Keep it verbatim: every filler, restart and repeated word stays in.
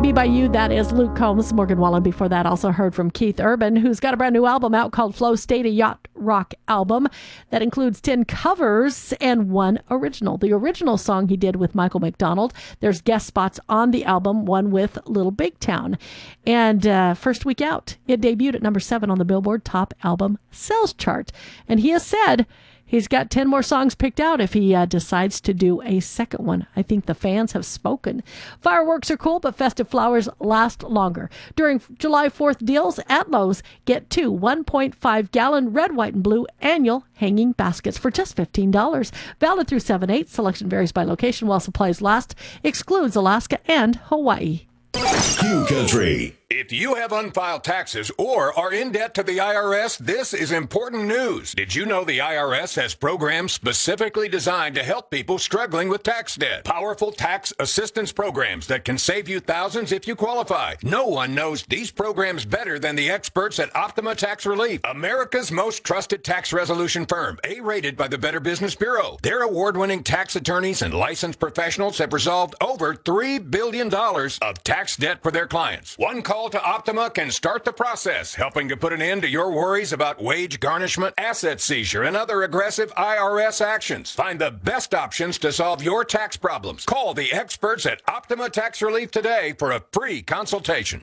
Be By You, that is Luke Combs. Morgan Wallen before that also heard from Keith Urban, who's got a brand new album out called Flow State, a yacht rock album that includes ten covers and one original. The original song he did with Michael McDonald. There's guest spots on the album, one with Little Big Town. And uh, first week out, it debuted at number seven on the Billboard Top Album Sales Chart. And he has said he's got ten more songs picked out if he uh, decides to do a second one. I think the fans have spoken. Fireworks are cool, but festive flowers last longer. During July fourth deals at Lowe's, get two one point five gallon red, white, and blue annual hanging baskets for just fifteen dollars. Valid through seven eight. Selection varies by location while supplies last. Excludes Alaska and Hawaii. Q Country. If you have unfiled taxes or are in debt to the I R S, this is important news. Did you know the I R S has programs specifically designed to help people struggling with tax debt? Powerful tax assistance programs that can save you thousands if you qualify. No one knows these programs better than the experts at Optima Tax Relief, America's most trusted tax resolution firm, A-rated by the Better Business Bureau. Their award-winning tax attorneys and licensed professionals have resolved over three billion dollars of tax debt for their clients. One call to Optima can start the process, helping to put an end to your worries about wage garnishment, asset seizure, and other aggressive I R S actions. Find the best options to solve your tax problems. Call the experts at Optima Tax Relief today for a free consultation.